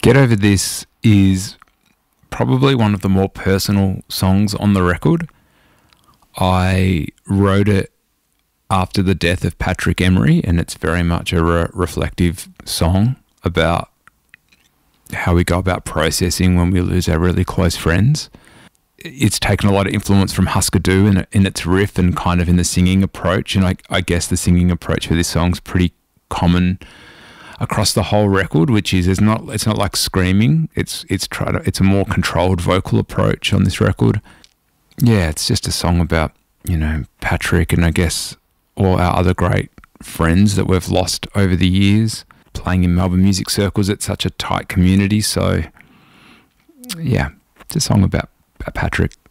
Get Over This is probably one of the more personal songs on the record. I wrote it after the death of Patrick Emery, and it's very much a reflective song about how we go about processing when we lose our really close friends. It's taken a lot of influence from Husker Du in its riff and kind of in the singing approach, and I guess the singing approach for this song's pretty common across the whole record, which is it's not like screaming. It's a more controlled vocal approach on this record. Yeah, it's just a song about, you know, Patrick and I guess all our other great friends that we've lost over the years. Playing in Melbourne music circles, it's such a tight community. So yeah, it's a song about Patrick.